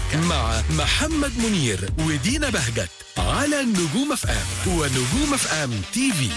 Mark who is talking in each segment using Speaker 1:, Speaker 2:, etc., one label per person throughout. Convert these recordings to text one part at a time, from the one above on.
Speaker 1: مع محمد منير ودينا بهجت على نجوم اف ام ونجوم اف ام تي في.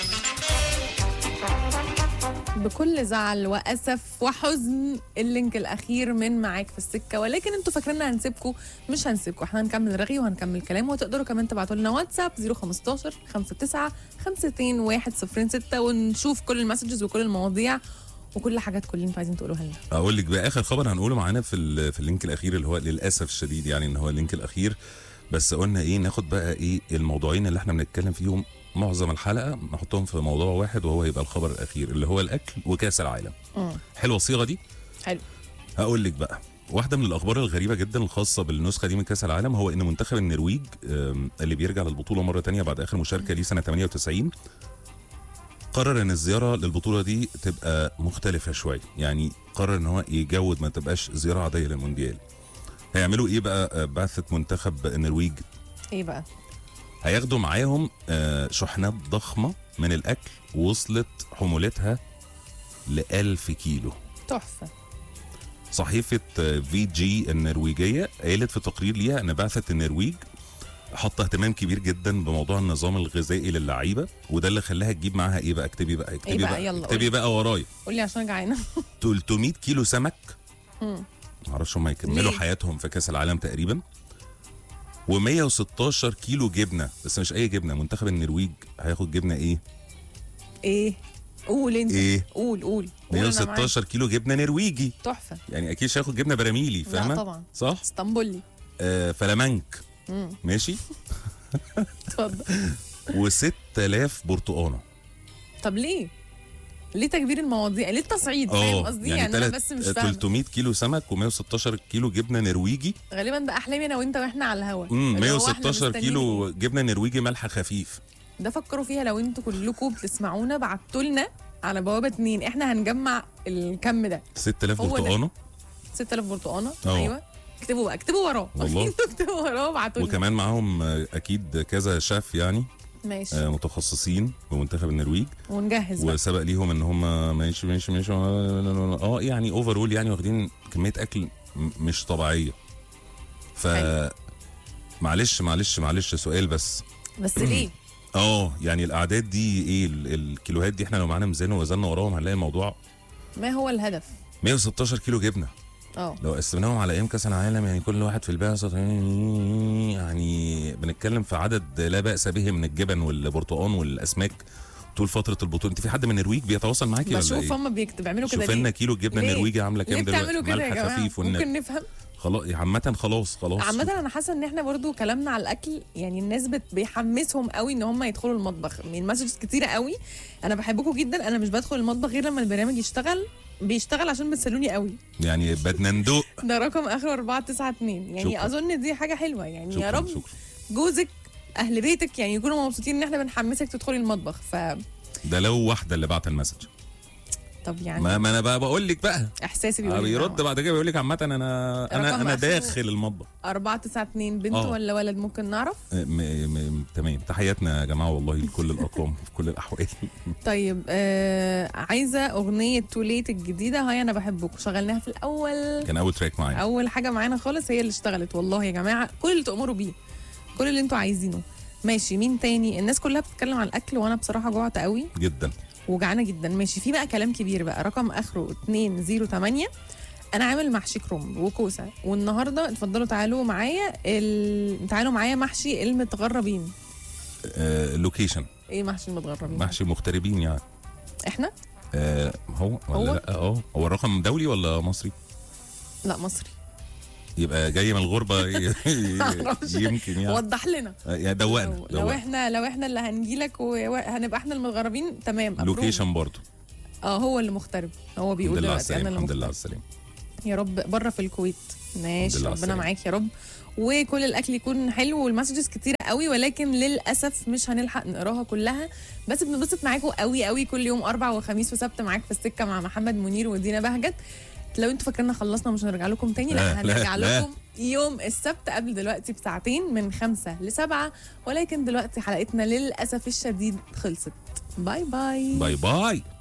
Speaker 2: بكل زعل وأسف وحزن اللينك الأخير من معاك في السكة، ولكن انتوا فاكريننا هنسيبكم. مش هنسيبكم، احنا هنكمل رغي وهنكمل كلام، وتقدروا كمان تبعتوا لنا واتساب 015 59 52 106 ونشوف كل المسجز وكل المواضيع وكل حاجات كل اللي انتوا عايزين تقولوها لنا.
Speaker 3: اقول لك بقى اخر خبر هنقوله معانا في اللينك الاخير، اللي هو للاسف الشديد يعني ان هو اللينك الاخير، بس قلنا ايه ناخد بقى ايه الموضوعين اللي احنا بنتكلم فيهم معظم الحلقه نحطهم في موضوع واحد، وهو يبقى الخبر الاخير اللي هو الاكل وكاس العالم. حلوه الصيغه دي.
Speaker 2: حلو.
Speaker 3: هقول لك بقى واحده من الاخبار الغريبه جدا الخاصه بالنسخه دي من كاس العالم، هو ان منتخب النرويج اللي بيرجع للبطوله مره تانية بعد اخر مشاركه ليه سنه 98 قرر ان الزياره للبطوله دي تبقى مختلفه شويه، يعني قرر ان هو يجود ما تبقاش زياره عاديه للمونديال. هيعملوا ايه بقى بعثه منتخب النرويج؟
Speaker 2: ايه بقى؟
Speaker 3: هياخدوا معاهم شحنات ضخمه من الاكل وصلت حمولتها ل1000 كيلو.
Speaker 2: تحفه.
Speaker 3: صحيفه في جي النرويجيه قالت في تقرير ليها ان بعثه النرويج حط اهتمام كبير جدا بموضوع النظام الغذائي للعيبه، وده اللي خلاها تجيب معاها ايه بقى؟ اكتبي بقى
Speaker 2: إيه بقى؟ يلا
Speaker 3: اكتبي بقى ورايا.
Speaker 2: قولي عشان جعانه.
Speaker 3: 300 كيلو سمك. معرفش هم يكملوا
Speaker 2: ليه؟
Speaker 3: حياتهم في كاس العالم تقريبا. و116 كيلو جبنه، بس مش اي جبنه، منتخب النرويج هياخد جبنه ايه؟
Speaker 2: ايه؟ قول انت.
Speaker 3: ايه؟
Speaker 2: قول
Speaker 3: 116 كيلو جبنه نرويجي.
Speaker 2: تحفه.
Speaker 3: يعني اكيد مش هياخد جبنه براميلي، فاهمه؟
Speaker 2: لا طبعا.
Speaker 3: صح؟
Speaker 2: اسطنبولي.
Speaker 3: فلامنك. ماشي.
Speaker 2: اتفضل.
Speaker 3: و6000 برتقانه.
Speaker 2: طب ليه تكبير المواضيع؟ ليه التصعيد؟ فاهم قصدي؟ يعني انا بس مش فاهمه.
Speaker 3: 300 كيلو سمك و116 كيلو جبنه نرويجي.
Speaker 2: غالبا ده احلامي انا وانت واحنا على الهوا.
Speaker 3: 116 كيلو جبنه نرويجي ملح خفيف.
Speaker 2: ده فكروا فيها لو انتوا كلكم بتسمعونا، بعتوا لنا على بوابه 2 احنا هنجمع الكم ده.
Speaker 3: 6000 برتقانه.
Speaker 2: 6000 برتقانه. ايوه اكتبوا بقى، اكتبوا وراه
Speaker 3: والله.
Speaker 2: اكتبوا وراه وابعتوا لنا.
Speaker 3: وكمان معاهم اكيد كذا شاف يعني
Speaker 2: ماشي
Speaker 3: متخصصين بمنتخب النرويج،
Speaker 2: ونجهز بقى.
Speaker 3: وسبق ليهم ان هم ماشي يعني اوفرول يعني واخدين كميه اكل مش طبيعيه. ف معلش سؤال بس
Speaker 2: ليه؟
Speaker 3: يعني الاعداد دي ايه؟ الكيلوهات دي احنا لو معانا ميزان ووزننا وراهم هنلاقي الموضوع.
Speaker 2: ما هو الهدف؟
Speaker 3: 116 كيلو جبنه. لو قسمناهم على ايام كاس العالم يعني كل واحد في البعثه يعني بنتكلم في عدد لا باس به من الجبن والبرتقال والاسماك طول فتره البطوله. انت في حد من النرويج بيتواصل معاكي ولا ايه؟
Speaker 2: بشوف هم بيعملوا كده.
Speaker 3: شوف لنا كيلو الجبنه النرويجي عامله كام
Speaker 2: دلوقتي؟
Speaker 3: ملح خفيف
Speaker 2: ممكن نفهم.
Speaker 3: خلاص عامه خلاص
Speaker 2: عامه انا حاسه ان احنا برضو كلامنا على الاكل يعني الناس بيحمسهم قوي ان هم يدخلوا المطبخ. من مسجز كتيره قوي انا بحبكم جدا، انا مش بدخل المطبخ غير لما البرنامج بيشتغل عشان بتسالوني قوي.
Speaker 3: يعني بدنا ندوق.
Speaker 2: ده رقم اخره 492 يعني شكرا. اظن دي حاجه حلوه يعني.
Speaker 3: شكرا.
Speaker 2: يا رب
Speaker 3: شكرا.
Speaker 2: جوزك اهل بيتك يعني يكونوا مبسوطين ان احنا بنحمسك تدخلي المطبخ.
Speaker 3: ده لو واحده اللي بعت المسج.
Speaker 2: طب يعني
Speaker 3: ما انا بقى بقول لك بقى
Speaker 2: احساسي بيقول
Speaker 3: بيرد بعد كده بيقول لك عامه انا داخل المطبخ.
Speaker 2: 492 بنت ولا ولد ممكن نعرف؟
Speaker 3: تمام. تحياتنا يا جماعه والله لكل الارقام في كل الاحوال.
Speaker 2: طيب عايزه اغنيه توليت الجديده هاي انا بحبك، شغلناها في الاول،
Speaker 3: كان اول تراك معانا،
Speaker 2: اول حاجه معانا خالص هي اللي اشتغلت. والله يا جماعه كل اللي تأمروا بيه، كل اللي انتوا عايزينه. ماشي. مين تاني؟ الناس كلها بتتكلم عن الاكل وانا بصراحه جوعت قوي
Speaker 3: جدا
Speaker 2: وجعانه جدا. ماشي. في بقى كلام كبير بقى، رقم اخره 208. انا عامل محشي كرنب وكوسه، والنهارده اتفضلوا تعالوا معايا محشي المتغربين.
Speaker 3: لوكيشن
Speaker 2: ايه محشي المتغربين؟
Speaker 3: محشي مغتربين يعني.
Speaker 2: احنا
Speaker 3: هو ولا لا؟ هو الرقم دولي ولا مصري؟
Speaker 2: لا مصري.
Speaker 3: يبقى جاي من الغربه يمكن يعني.
Speaker 2: وضح لنا
Speaker 3: يعني دوقنا.
Speaker 2: لو احنا اللي هنجيلك وهنبقى احنا المتغربين تمام.
Speaker 3: لوكيشن برضه
Speaker 2: هو اللي مغترب، هو بيقول دلوقتي انا
Speaker 3: الحمد لله على السلامه.
Speaker 2: يا رب بره في الكويت. ماشي ربنا معاك يا رب، وكل الاكل يكون حلو. والمسجز كتيره قوي ولكن للاسف مش هنلحق نقراها كلها، بس بنبسط معاكم قوي قوي كل يوم اربع وخميس وسبت معاك في السكه مع محمد منير ودينا بهجت. لو انتوا فاكرين خلصنا مش هنرجع لكم تاني، لا هنرجع لكم يوم السبت قبل دلوقتي بساعتين من 5 ل7. ولكن دلوقتي حلقتنا للاسف الشديد خلصت. باي باي
Speaker 3: باي باي.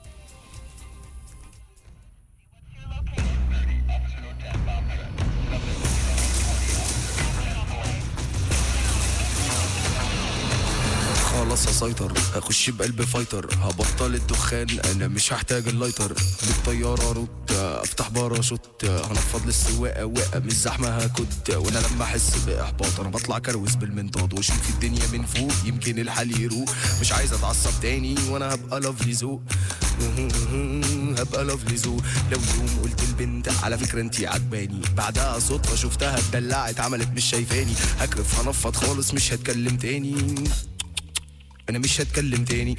Speaker 4: خلاص هسيطر، هخش بقلب فايتر، هبطل الدخان انا مش هحتاج اللايتر. بالطياره روت افتح باراشوت، هنفض للسواقه واقع مش زحمه هكت. وانا لما احس باحباط انا بطلع كروز بالمنطاد واشوف الدنيا من فوق يمكن الحال يروق. مش عايز اتعصب تاني وانا هبقى لافلي ذوق، هبقى لافلي ذوق. لو يوم قلت البنت على فكره انتي عجباني، بعدها صدفه شفتها اتدلعت عملت مش شايفاني، هكرف هنفض خالص مش هتكلم تاني، انا مش هتكلم تاني.